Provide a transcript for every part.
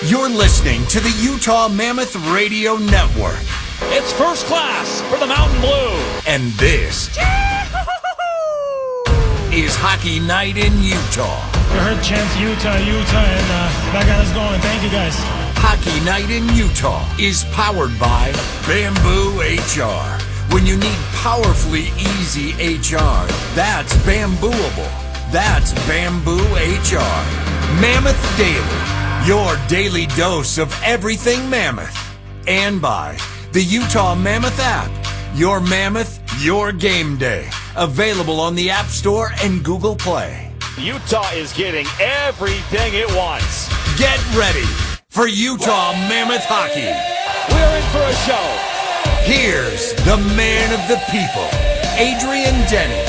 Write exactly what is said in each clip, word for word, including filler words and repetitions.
You're listening to the Utah Mammoth Radio Network. It's first class for the Mountain Blue. And this is Hockey Night in Utah. We heard chants Utah, Utah, and uh, that got us going. Thank you, guys. Hockey Night in Utah is powered by Bamboo H R. When you need powerfully easy H R, that's Bambooable. That's Bamboo H R. Mammoth Daily, your daily dose of everything Mammoth. And by the Utah Mammoth app, your Mammoth, your game day. Available on the App Store and Google Play. Utah is getting everything it wants. Get ready for Utah Mammoth hockey. We're in for a show. Here's the man of the people, Adrian Denny.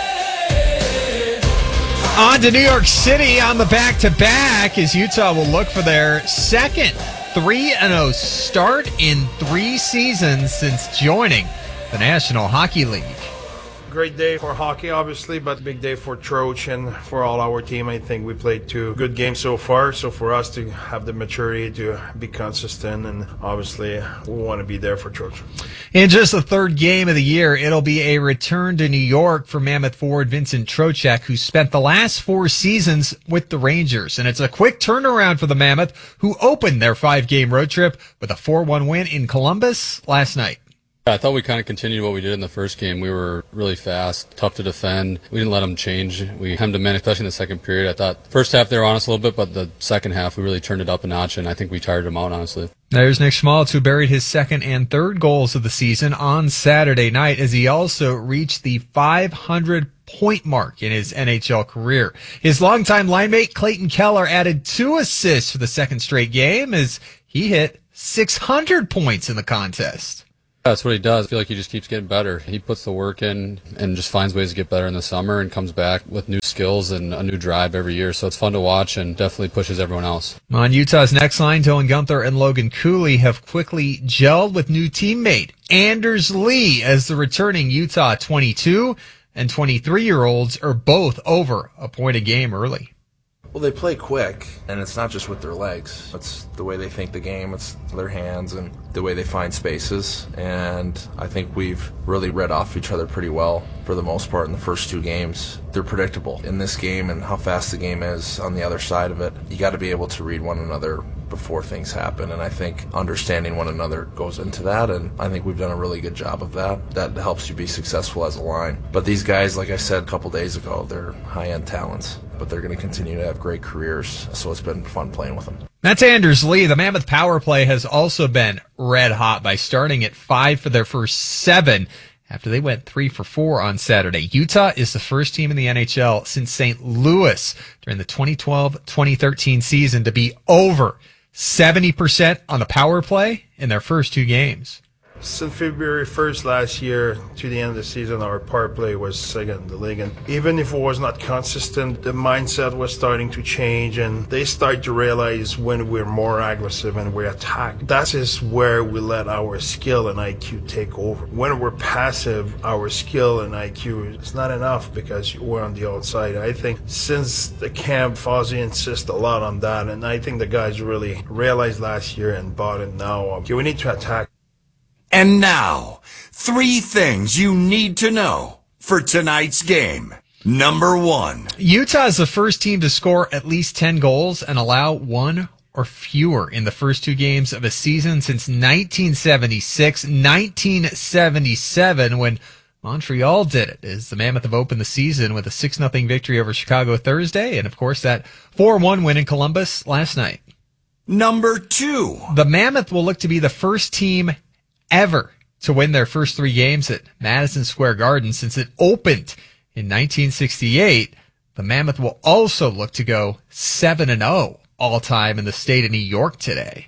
On to New York City on the back-to-back as Utah will look for their second three and oh start in three seasons since joining the National Hockey League. Great day for hockey, obviously, but big day for Troch and for all our team. I think we played two good games so far, so for us to have the maturity to be consistent, and obviously we want to be there for Troch. In just the third game of the year, it'll be a return to New York for Mammoth forward Vincent Trocheck, who spent the last four seasons with the Rangers. And it's a quick turnaround for the Mammoth, who opened their five-game road trip with a four one win in Columbus last night. I thought we kind of continued what we did in the first game. We were really fast, tough to defend. We didn't let them change. We hemmed them in, especially in the second period. I thought first half they were on us a little bit, but the second half we really turned it up a notch, and I think we tired them out, honestly. There's Nick Schmaltz, who buried his second and third goals of the season on Saturday night, as he also reached the five hundred point mark in his N H L career. His longtime line mate Clayton Keller added two assists for the second straight game as he hit six hundred points in the contest. That's what he does. I feel like he just keeps getting better. He puts the work in and just finds ways to get better in the summer and comes back with new skills and a new drive every year. So it's fun to watch and definitely pushes everyone else. On Utah's next line, Dylan Gunther and Logan Cooley have quickly gelled with new teammate Anders Lee, as the returning Utah twenty-two and twenty-three-year-olds are both over a point a game early. Well, they play quick, and it's not just with their legs. It's the way they think the game. It's their hands and the way they find spaces. And I think we've really read off each other pretty well for the most part in the first two games. They're predictable in this game and how fast the game is on the other side of it. You got to be able to read one another before things happen, and I think understanding one another goes into that, and I think we've done a really good job of that. That helps you be successful as a line. But these guys, like I said a couple days ago, they're high-end talents, but they're going to continue to have great careers, so it's been fun playing with them. That's Anders Lee. The Mammoth power play has also been red hot by starting at five for their first seven after they went three for four on Saturday. Utah is the first team in the N H L since Saint Louis during the twenty twelve twenty thirteen season to be over seventy percent on the power play in their first two games. Since February first last year to the end of the season, our power play was second in the league. And even if it was not consistent, the mindset was starting to change, and they start to realize when we're more aggressive and we attack, that is where we let our skill and I Q take over. When we're passive, our skill and I Q is not enough because we're on the outside. I think since the camp, Fozzie insists a lot on that, and I think the guys really realized last year and bought it now. Okay, we need to attack. And now, three things you need to know for tonight's game. Number one. Utah is the first team to score at least ten goals and allow one or fewer in the first two games of a season since nineteen seventy-six, nineteen seventy-seven, when Montreal did it, as the Mammoth have opened the season with a six nothing victory over Chicago Thursday, and of course that four one win in Columbus last night. Number two. The Mammoth will look to be the first team ever to win their first three games at Madison Square Garden since it opened in nineteen sixty-eight. The Mammoth will also look to go seven and oh all-time in the state of New York today.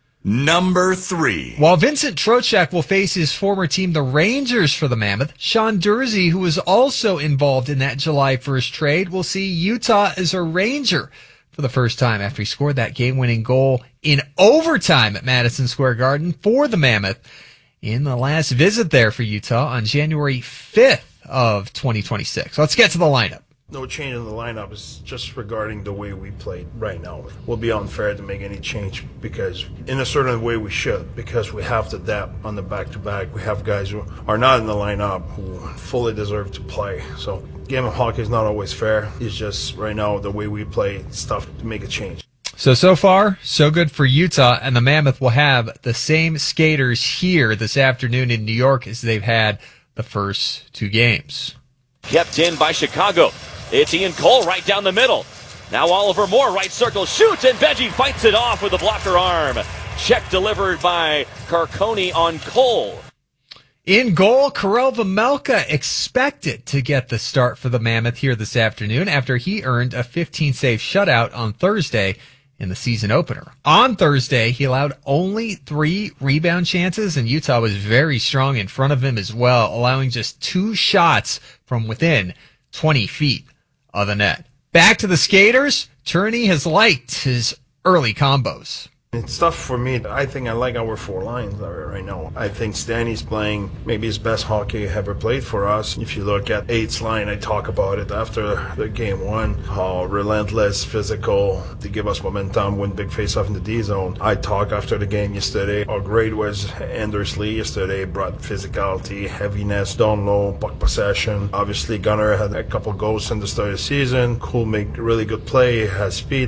Number three. While Vincent Trocheck will face his former team, the Rangers, for the Mammoth, Sean Durzi, who was also involved in that July first trade, will see Utah as a Ranger for the first time after he scored that game-winning goal in overtime at Madison Square Garden for the Mammoth in the last visit there for Utah on January fifth of twenty twenty-six. Let's get to the lineup. No change in the lineup. Is just regarding the way we played right now. It will be unfair to make any change because in a certain way we should, because we have the depth on the back-to-back. We have guys who are not in the lineup who fully deserve to play. So game of hockey is not always fair. It's just right now the way we play, it's tough to make a change. So, so far, so good for Utah, and the Mammoth will have the same skaters here this afternoon in New York as they've had the first two games. Kept in by Chicago. It's Ian Cole right down the middle. Now Oliver Moore, right circle, shoots, and Veggie fights it off with a blocker arm. Check delivered by Carcone on Cole. In goal, Karel Vejmelka expected to get the start for the Mammoth here this afternoon after he earned a fifteen-save shutout on Thursday in the season opener. On Thursday, he allowed only three rebound chances, and Utah was very strong in front of him as well, allowing just two shots from within twenty feet of the net. Back to the skaters. Turney has liked his early combos. It's tough for me. I think I like our four lines right now. I think Stanny's playing maybe his best hockey ever played for us. If you look at Eight's line, I talk about it after the game one, how relentless, physical, they give us momentum, win big face-off in the D-zone. I talk after the game yesterday, how great was Anders Lee yesterday, brought physicality, heaviness, down low, puck possession. Obviously, Gunnar had a couple goals in the start of the season. Cool, make really good play, has speed.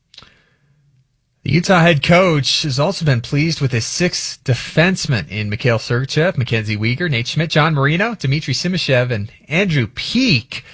The Utah head coach has also been pleased with his six defensemen in Mikhail Sergachev, Mackenzie Weegar, Nate Schmidt, John Marino, Dmitry Simashev, and Andrew Peeke,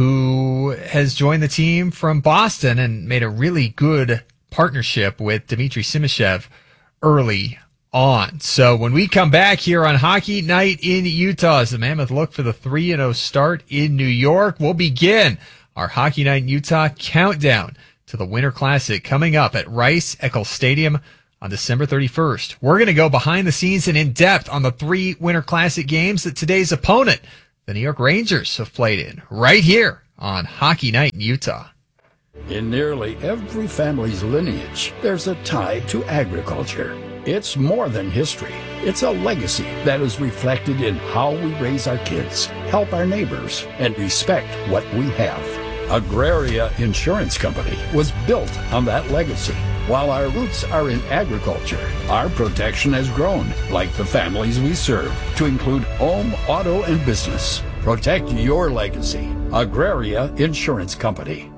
who has joined the team from Boston and made a really good partnership with Dmitry Simashev early on. So when we come back here on Hockey Night in Utah, as the Mammoth look for the three and oh start in New York, we'll begin our Hockey Night in Utah countdown to the Winter Classic coming up at Rice-Eccles Stadium on December thirty-first. We're going to go behind the scenes and in depth on the three Winter Classic games that today's opponent, the New York Rangers, have played in, right here on Hockey Night in Utah. In nearly every family's lineage, there's a tie to agriculture. It's more than history. It's a legacy that is reflected in how we raise our kids, help our neighbors, and respect what we have. Agraria Insurance Company was built on that legacy. While our roots are in agriculture, our protection has grown, like the families we serve, to include home, auto, and business. Protect your legacy. Agraria Insurance Company.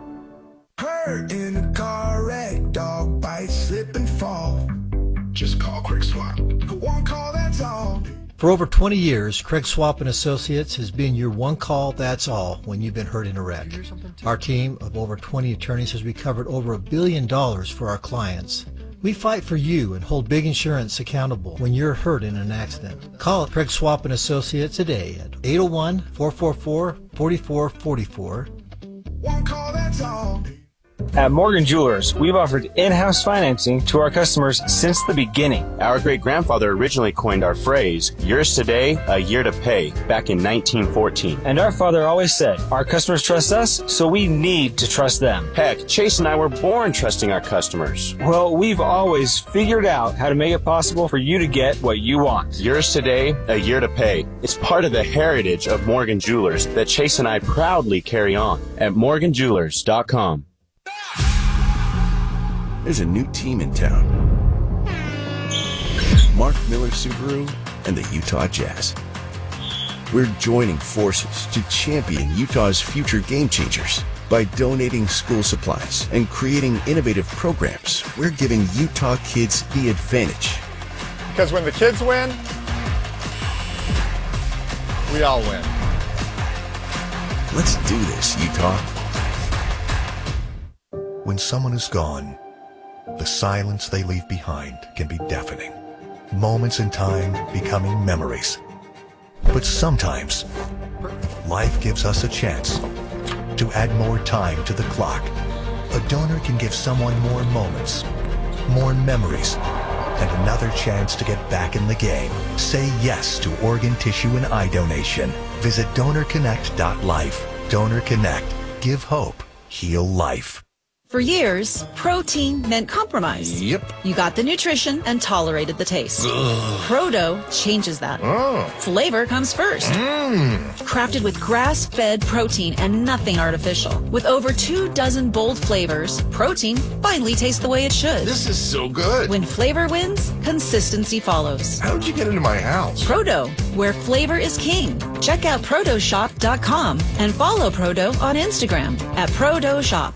Hurt in a car wreck, dog bite, slip and fall. Just call Quick Swap. One call, that's all. For over twenty years, Craig Swap and Associates has been your one call, that's all, when you've been hurt in a wreck. Our team of over twenty attorneys has recovered over a billion dollars for our clients. We fight for you and hold big insurance accountable when you're hurt in an accident. Call Craig Swap and Associates today at eight oh one, four four four, four four four four. One call, that's all. At Morgan Jewelers, we've offered in-house financing to our customers since the beginning. Our great-grandfather originally coined our phrase, yours today, a year to pay, back in nineteen fourteen. And our father always said, our customers trust us, so we need to trust them. Heck, Chase and I were born trusting our customers. Well, we've always figured out how to make it possible for you to get what you want. Yours today, a year to pay. It's part of the heritage of Morgan Jewelers that Chase and I proudly carry on at morgan jewelers dot com. There's a new team in town. Mark Miller Subaru and the Utah Jazz. We're joining forces to champion Utah's future game changers. By donating school supplies and creating innovative programs, we're giving Utah kids the advantage. Because when the kids win, we all win. Let's do this, Utah. When someone is gone, the silence they leave behind can be deafening. Moments in time becoming memories. But sometimes, life gives us a chance to add more time to the clock. A donor can give someone more moments, more memories, and another chance to get back in the game. Say yes to organ tissue and eye donation. Visit donor connect dot life. Donor Connect. Give hope. Heal life. For years, protein meant compromise. Yep. You got the nutrition and tolerated the taste. Ugh. Proto changes that. Oh. Flavor comes first. Mmm. Crafted with grass-fed protein and nothing artificial. With over two dozen bold flavors, protein finally tastes the way it should. This is so good. When flavor wins, consistency follows. How'd you get into my house? Proto, where flavor is king. Check out proto shop dot com and follow Proto on Instagram at ProtoShop.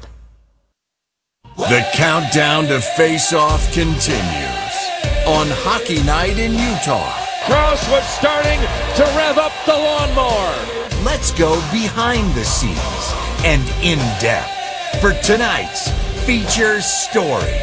The countdown to face-off continues on Hockey Night in Utah. Crosswood starting to rev up the lawnmower. Let's go behind the scenes and in depth for tonight's feature story.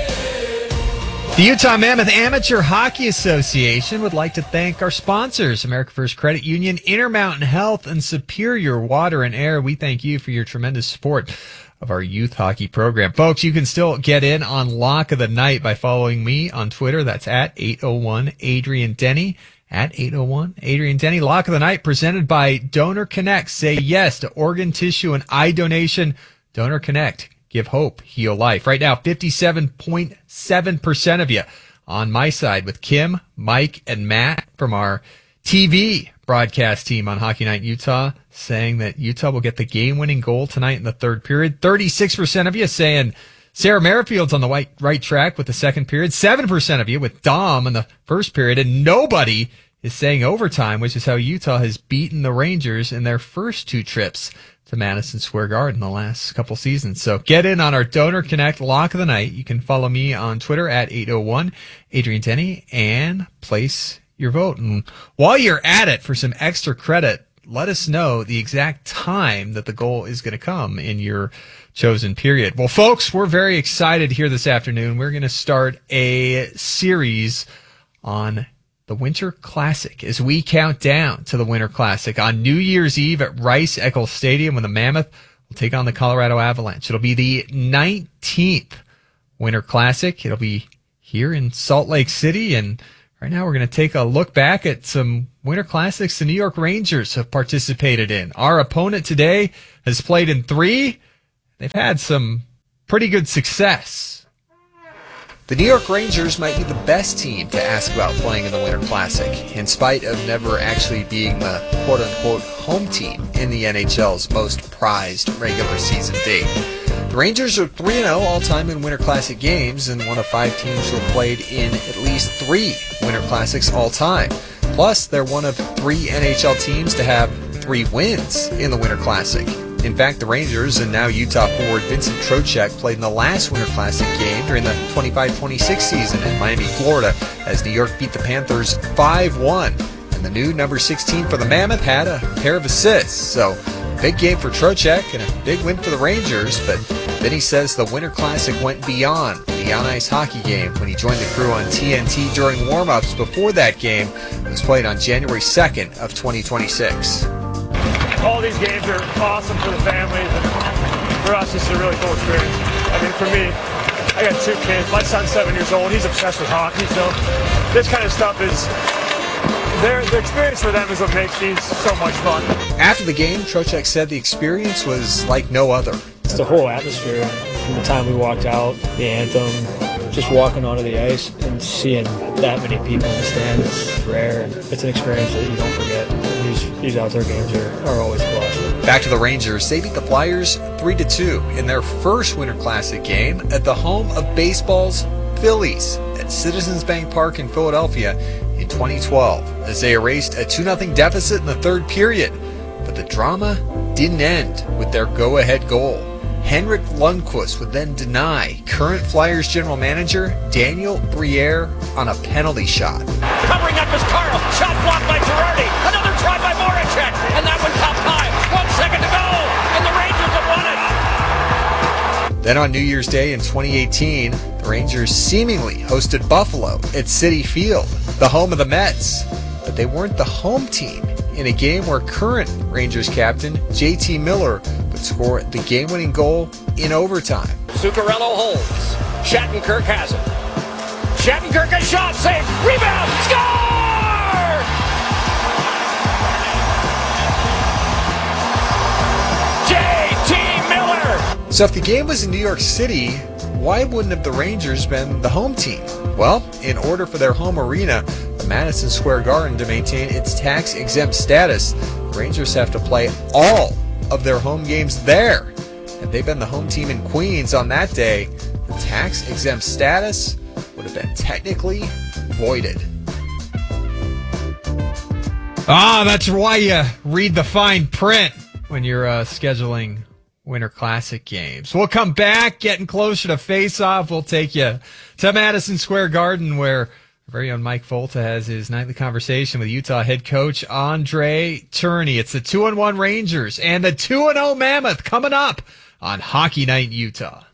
The Utah Mammoth Amateur Hockey Association would like to thank our sponsors, America First Credit Union, Intermountain Health, and Superior Water and Air. We thank you for your tremendous support of our youth hockey program. Folks, you can still get in on Lock of the Night by following me on Twitter. That's at eight oh one Adrian Denny. At eight oh one Adrian Denny. Lock of the Night presented by Donor Connect. Say yes to organ, tissue, and eye donation. Donor Connect. Give hope. Heal life. Right now, fifty-seven point seven percent of you on my side with Kim, Mike, and Matt from our T V broadcast team on Hockey Night in Utah saying that Utah will get the game-winning goal tonight in the third period. thirty-six percent of you saying Sarah Merrifield's on the right, right track with the second period. seven percent of you with Dom in the first period. And nobody is saying overtime, which is how Utah has beaten the Rangers in their first two trips to Madison Square Garden the last couple seasons. So get in on our Donor Connect Lock of the Night. You can follow me on Twitter at eight oh one Adrian Denny and place your vote. And while you're at it, for some extra credit, let us know the exact time that the goal is going to come in your chosen period. Well, folks, we're very excited here this afternoon. We're going to start a series on the Winter Classic as we count down to the Winter Classic on New Year's Eve at Rice-Eccles Stadium when the Mammoth will take on the Colorado Avalanche. It'll be the nineteenth Winter Classic. It'll be here in Salt Lake City, and right now we're going to take a look back at some Winter Classics the New York Rangers have participated in. Our opponent today has played in three. They've had some pretty good success. The New York Rangers might be the best team to ask about playing in the Winter Classic, in spite of never actually being the quote-unquote home team in the N H L's most prized regular season date. The Rangers are three and oh all-time in Winter Classic games and one of five teams who have played in at least three Winter Classics all-time. Plus, they're one of three N H L teams to have three wins in the Winter Classic. In fact, the Rangers and now Utah forward Vincent Trocheck played in the last Winter Classic game during the twenty-five twenty-six season in Miami, Florida, as New York beat the Panthers five one. And the new number sixteen for the Mammoth had a pair of assists. So, big game for Trocheck and a big win for the Rangers. But then he says the Winter Classic went beyond the on-ice hockey game when he joined the crew on T N T during warm-ups before that game. It was played on January second of twenty twenty-six. All these games are awesome for the families, and for us, it's a really cool experience. I mean, for me, I got two kids. My son's seven years old. He's obsessed with hockey, so this kind of stuff is, their, the experience for them is what makes these so much fun. After the game, Trocheck said the experience was like no other. It's the whole atmosphere. From the time we walked out, the anthem, just walking onto the ice and seeing that many people in the stands, it's rare. It's an experience that you don't forget. These, these outdoor games are, are always plus. Back to the Rangers. They beat the Flyers three to two in their first Winter Classic game at the home of baseball's Phillies at Citizens Bank Park in Philadelphia in twenty twelve as they erased a two nothing deficit in the third period. But the drama didn't end with their go-ahead goal. Henrik Lundqvist would then deny current Flyers general manager Daniel Briere on a penalty shot. Covering up is Carl. Shot blocked by Girardi. Another try by Voracek. And that one popped high. One second to go. And the Rangers have won it. Then on New Year's Day in twenty eighteen, the Rangers seemingly hosted Buffalo at Citi Field, the home of the Mets. But they weren't the home team in a game where current Rangers captain J T Miller would score the game-winning goal in overtime. Zuccarello holds. Shattenkirk has it. Shattenkirk a shot, saved, rebound, score! J T Miller! So if the game was in New York City, why wouldn't have the Rangers been the home team? Well, in order for their home arena, the Madison Square Garden, to maintain its tax-exempt status, the Rangers have to play all of their home games there. Had they been the home team in Queens on that day, the tax-exempt status would have been technically voided. Ah, that's why you read the fine print when you're uh, scheduling Winter Classic games. We'll come back, getting closer to face-off. We'll take you to Madison Square Garden, where our very own Mike Volta has his nightly conversation with Utah head coach Andre Tourigny. It's the two and one Rangers and the two and oh Mammoth coming up on Hockey Night in Utah.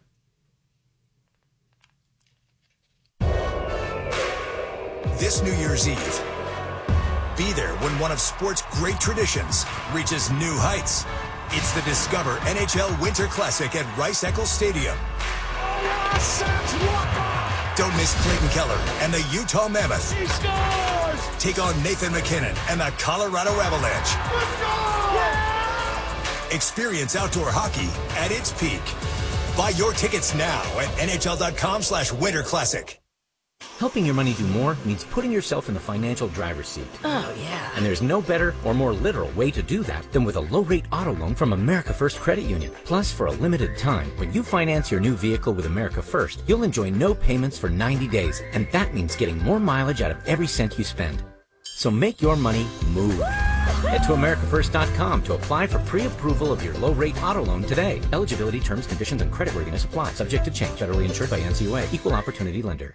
This New Year's Eve, be there when one of sport's great traditions reaches new heights. It's the Discover N H L Winter Classic at Rice-Eccles Stadium. Don't miss Clayton Keller and the Utah Mammoth. He scores! Take on Nathan McKinnon and the Colorado Avalanche. Yeah! Experience outdoor hockey at its peak. Buy your tickets now at nhl.com slash winter classic. Helping your money do more means putting yourself in the financial driver's seat. Oh, yeah. And there's no better or more literal way to do that than with a low-rate auto loan from America First Credit Union. Plus, for a limited time, when you finance your new vehicle with America First, you'll enjoy no payments for ninety days, and that means getting more mileage out of every cent you spend. So make your money move. Head to america first dot com to apply for pre-approval of your low-rate auto loan today. Eligibility, terms, conditions, and creditworthiness apply. Subject to change. Federally insured by N C U A. Equal Opportunity Lender.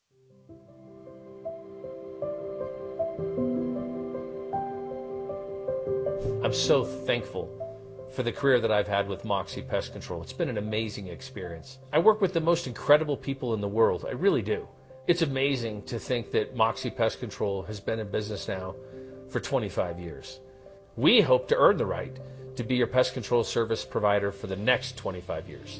I'm so thankful for the career that I've had with Moxie Pest Control. It's been an amazing experience. I work with the most incredible people in the world. I really do. It's amazing to think that Moxie Pest Control has been in business now for twenty-five years. We hope to earn the right to be your pest control service provider for the next twenty-five years.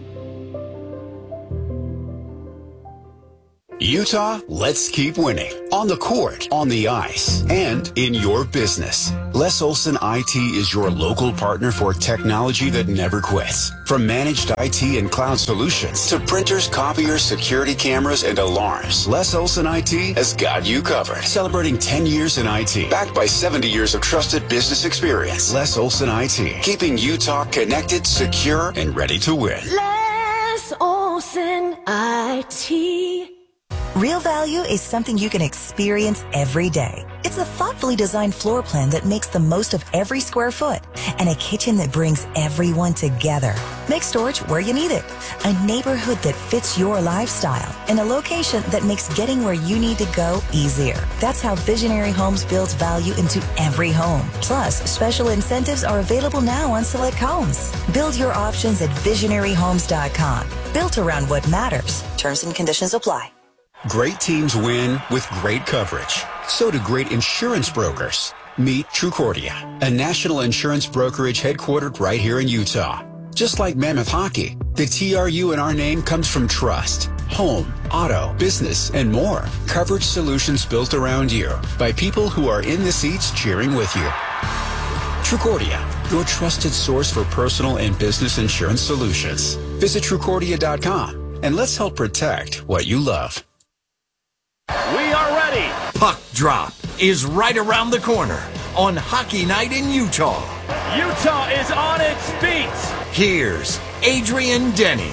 Utah, let's keep winning. On the court, on the ice, and in your business. Les Olson I T is your local partner for technology that never quits. From managed I T and cloud solutions to printers, copiers, security cameras, and alarms, Les Olson I T has got you covered. Celebrating ten years in I T, backed by seventy years of trusted business experience. Les Olson I T, keeping Utah connected, secure, and ready to win. Les Olson I T. Real value is something you can experience every day. It's a thoughtfully designed floor plan that makes the most of every square foot and a kitchen that brings everyone together. Make storage where you need it. A neighborhood that fits your lifestyle and a location that makes getting where you need to go easier. That's how Visionary Homes builds value into every home. Plus, special incentives are available now on select homes. Build your options at visionary homes dot com. Built around what matters. Terms and conditions apply. Great teams win with great coverage. So do great insurance brokers. Meet Trucordia, a national insurance brokerage headquartered right here in Utah. Just like Mammoth Hockey, the T R U in our name comes from trust, home, auto, business, and more. Coverage solutions built around you by people who are in the seats cheering with you. Trucordia, your trusted source for personal and business insurance solutions. Visit Trucordia dot com and let's help protect what you love. We are ready. Puck Drop is right around the corner on Hockey Night in Utah. Utah is on its feet. Here's Adrian Denny.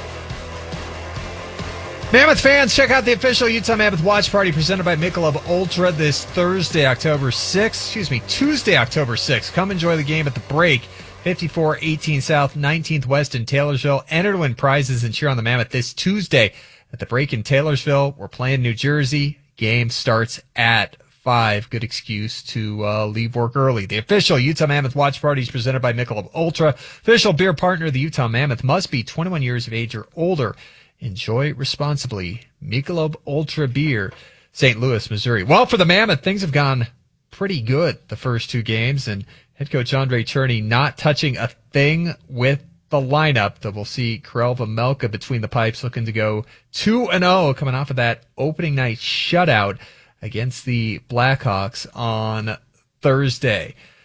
Mammoth fans, check out the official Utah Mammoth Watch Party presented by Michelob Ultra this Thursday, October sixth. Excuse me, Tuesday, October sixth. Come enjoy the game at the break. fifty-four eighteen South, nineteenth West in Taylorsville. Enter to win prizes and cheer on the Mammoth this Tuesday at the break in Taylorsville. We're playing New Jersey. Game starts at five. Good excuse to uh, leave work early. The official Utah Mammoth Watch Party is presented by Michelob Ultra. Official beer partner of the Utah Mammoth. Must be twenty-one years of age or older. Enjoy responsibly. Michelob Ultra Beer, Saint Louis, Missouri. Well, for the Mammoth, things have gone pretty good the first two games, and head coach Andre Tourigny not touching a thing with the lineup. That we'll see Karel Vejmelka between the pipes looking to go two and oh coming off of that opening night shutout against the Blackhawks on Thursday.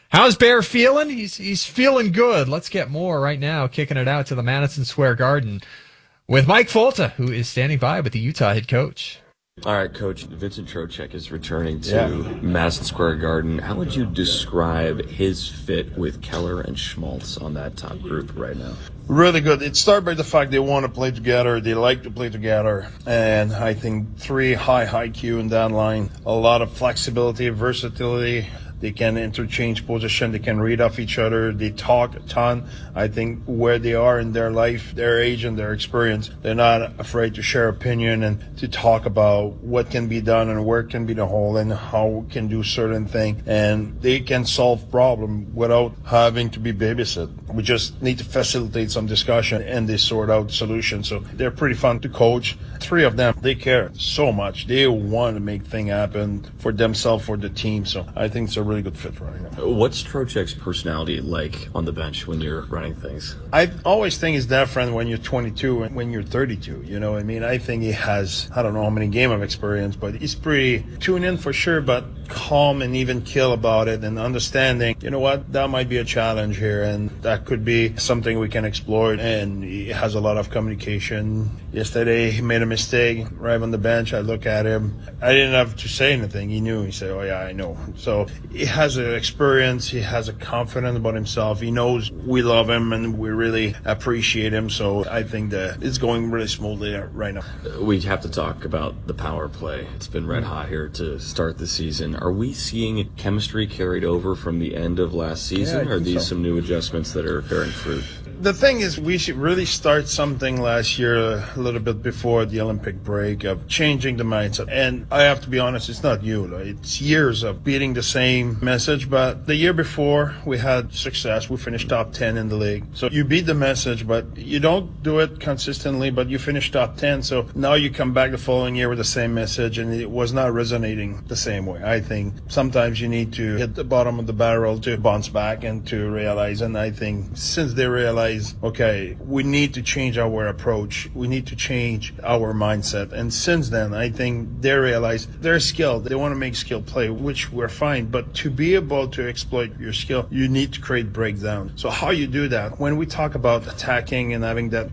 How's Bear feeling? He's he's feeling good. Let's get more right now. Kicking it out to the Madison Square Garden with Mike Folta, who is standing by with the Utah head coach. All right, Coach. Vincent Trocheck is returning to Yeah. Madison Square Garden. How would you describe his fit with Keller and Schmaltz on that top group right now? Really good. It started by the fact they want to play together. They like to play together. And I think three high I Q in that line, a lot of flexibility, versatility. They can interchange position. They can read off each other. They talk a ton. I think where they are in their life, their age and their experience, they're not afraid to share opinion and to talk about what can be done and where can be the hole and how we can do certain things. And they can solve problem without having to be babysit. We just need to facilitate some discussion and they sort out solutions. So they're pretty fun to coach. Three of them, they care so much. They want to make things happen for themselves, for the team. So I think it's a really good fit right now. What's Trocheck's personality like on the bench when you're running things? I always think it's different when you're twenty-two and when you're thirty-two. You know what I mean? I think he has, I don't know how many game of experience, but he's pretty tuned in for sure, but calm and even kill about it and understanding, you know what, that might be a challenge here and that could be something we can explore. And he has a lot of communication. Yesterday he made a mistake right on the bench. I look at him. I didn't have to say anything. He knew. He said, oh yeah, I know. So he has an experience. He has a confidence about himself. He knows we love him and we really appreciate him. So I think that it's going really smoothly right now. We have to talk about the power play. It's been red hot here to start the season. Are we seeing chemistry carried over from the end of last season? Yeah, I or are think these so. some new adjustments that are bearing fruit? The thing is, we should really start something last year, a little bit before the Olympic break, of changing the mindset. And I have to be honest, it's not you. Like, it's years of beating the same message. But the year before, we had success. We finished top ten in the league. So you beat the message, but you don't do it consistently, but you finish top ten. So now you come back the following year with the same message, and it was not resonating the same way. I think sometimes you need to hit the bottom of the barrel to bounce back and to realize. And I think since they realize, okay, we need to change our approach. We need to change our mindset. And since then, I think they realize they're skilled. They want to make skill play, which we're fine. But to be able to exploit your skill, you need to create breakdown. So how you do that? When we talk about attacking and having that